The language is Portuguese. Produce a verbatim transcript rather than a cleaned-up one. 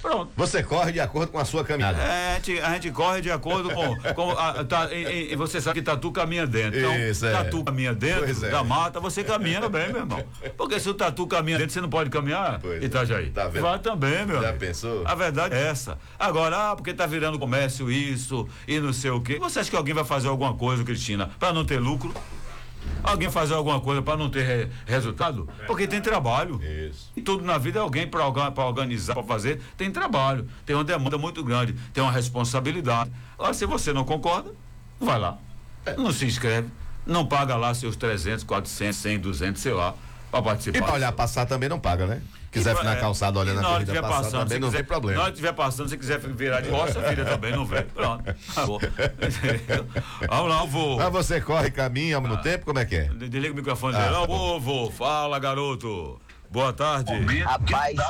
Pronto. Você corre de acordo com a sua caminhada. É, a gente, a gente corre de acordo com, com a, tá, e, e você sabe que Tatu caminha dentro. Então, Isso, é. Tatu caminha dentro Pois é. da mata, você caminha também, meu irmão. Porque se o Tatu caminha dentro, você não pode caminhar, Pois é. Itajaí. Tá vendo? Vai também, meu Já amigo. pensou? A verdade é essa. Agora, ah, porque tá virando comércio isso e não sei o quê. Você acha que alguém vai fazer alguma coisa, Cristina, pra não ter lucro? Alguém fazer alguma coisa para não ter re, resultado? Porque tem trabalho. Isso. E tudo na vida é alguém para organizar, para fazer, tem trabalho, tem uma demanda muito grande, tem uma responsabilidade. Agora, se você não concorda, vai lá. É. Não se inscreve, não paga lá seus trezentos, quatrocentos, cem, duzentos, sei lá, para participar. E para olhar passar também não paga, né? Quiser ficar na calçada olhando a corrida passar passando, também não quiser, tem problema. Na hora que estiver passando, se quiser virar de roça, vira também, não vem. Pronto, acabou. Vamos lá, eu vou. Mas você corre, caminha ao mesmo Ah. tempo, como é que é? Desliga o microfone Ah, dele. tá Ó, bom. vovô, fala, garoto. Boa tarde. Rapaz,